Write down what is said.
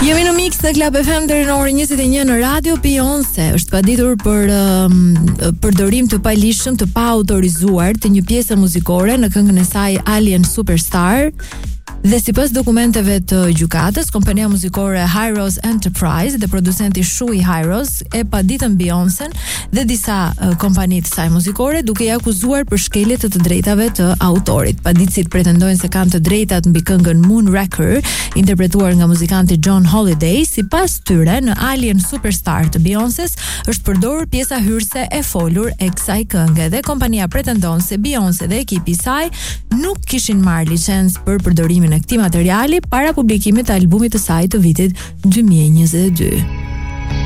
Jemi në Mix në Club FM deri në orën 21 në radio. Beyoncé është paditur për përdorim të paligjshëm të pa autorizuar të një pjese muzikore në këngën e saj Alien Superstar. Dhe sipas dokumenteve të gjykatës, kompania muzikore Hyros Enterprise dhe producenti Shui Hyros e paditën Beyoncé dhe disa kompani të saj muzikore, duke i akuzuar për shkelje të drejtave të autorit. Paditësit pretendojnë se kanë të drejtat mbi këngën Moonraker, interpretuar nga muzikanti John Holiday. Sipas tyre, në Alien Superstar të Beyoncés është përdorur pjesa hyrëse e folur e kësaj këngë dhe kompania pretendon se Beyoncé dhe ekipi i saj nuk kishin marrë licencë për përdorimin e këtij materiali para publikimit të albumit të saj të vitit 2022.